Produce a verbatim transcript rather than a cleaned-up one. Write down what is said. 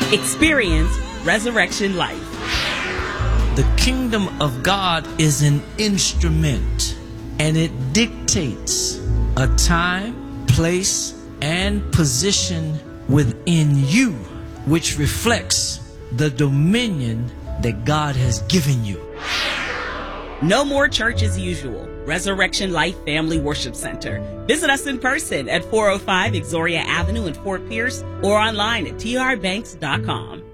Experience Resurrection Life. The kingdom of God is an instrument, and it dictates a time, place, and position within you, which reflects the dominion that God has given you. No more church as usual. Resurrection Life Family Worship Center. Visit us in person at four oh five Exoria Avenue in Fort Pierce or online at t r banks dot com.